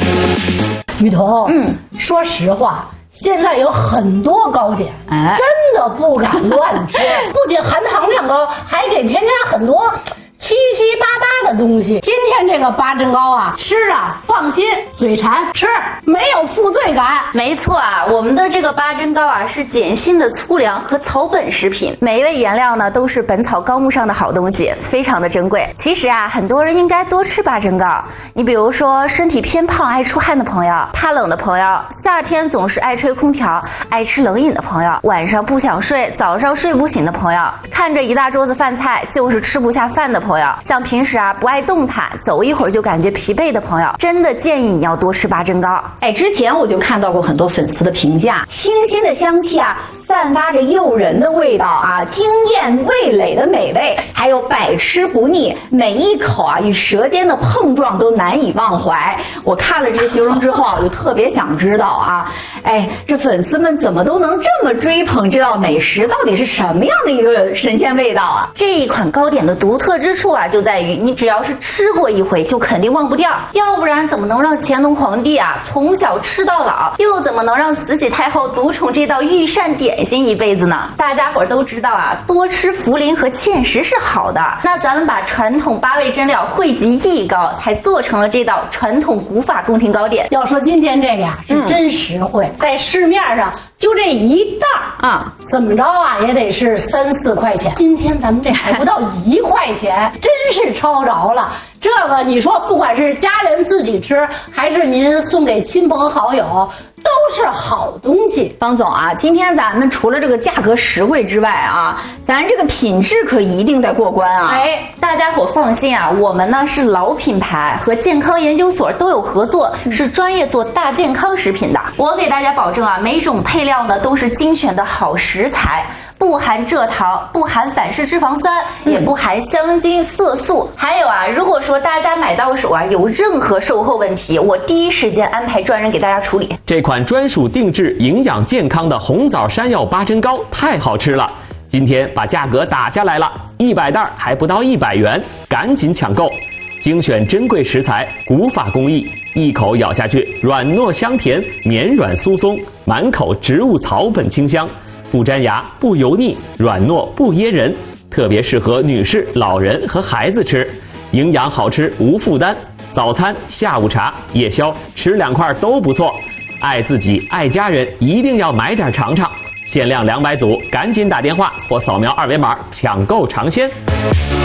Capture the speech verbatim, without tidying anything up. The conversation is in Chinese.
雨桐，嗯，说实话，现在有很多糕点，哎，真的不敢乱吃，不仅含糖量高，还给添加很多七七八八的东西。今天这个八珍糕啊，吃啊放心，嘴馋吃没有负罪感。 没错啊，我们的这个八珍糕啊是碱性的粗粮和草本食品，每一味原料呢都是本草纲目上的好东西，非常的珍贵。其实啊，很多人应该多吃八珍糕。你比如说身体偏胖爱出汗的朋友，怕冷的朋友，夏天总是爱吹空调爱吃冷饮的朋友，晚上不想睡早上睡不醒的朋友，看着一大桌子饭菜就是吃不下饭的朋友，像平时啊不爱动弹走一会儿就感觉疲惫的朋友，真的建议你要多吃八珍糕。 哎，之前我就看到过很多粉丝的评价，清新的香气啊，散发着诱人的味道啊，惊艳味蕾的美味，还有百吃不腻，每一口啊与舌尖的碰撞都难以忘怀。我看了这个形容之后，我就特别想知道啊，哎，这粉丝们怎么都能这么追捧这道美食，到底是什么样的一个神仙味道啊？ 这一款糕点的独特之处啊，就在于你只要是吃过一回，就肯定忘不掉，要不然怎么能让乾隆皇帝啊从小吃到老，又怎么能让慈禧太后独宠这道御膳点心一辈子呢？大家伙都知道啊，多吃茯苓和芡实是好的，那咱们把传统八味真料汇集一糕，才做成了这道传统古法宫廷糕点。 要说今天这个呀，是真实惠，嗯、在市面上就这一袋啊，怎么着啊也得是三四块钱。今天咱们这还不到一块钱，真是超着了。这个你说不管是家人自己吃，还是您送给亲朋好友，都是好东西。 方总啊，今天咱们除了这个价格实惠之外啊，咱这个品质可一定得过关啊！ 哎，大家伙放心啊，我们呢是老品牌，和健康研究所都有合作，是专业做大健康食品的。我给大家保证啊，每种配料呢都是精选的好食材，不含蔗糖，不含反式脂肪酸，也不含香精色素。还有啊，如果说大家买到手啊有任何售后问题，我第一时间安排专人给大家处理。 这款专属定制营养健康的红枣山药八珍糕太好吃了，今天把价格打下来了，一百袋还不到一百元，赶紧抢购！精选珍贵食材，古法工艺，一口咬下去，软糯香甜，绵软酥松，满口植物草本清香，不粘牙，不油腻，软糯不噎人，特别适合女士、老人和孩子吃，营养好吃无负担，早餐、下午茶、夜宵吃两块都不错。爱自己爱家人，一定要买点尝尝，限量两百组，赶紧打电话或扫描二维码抢购尝鲜。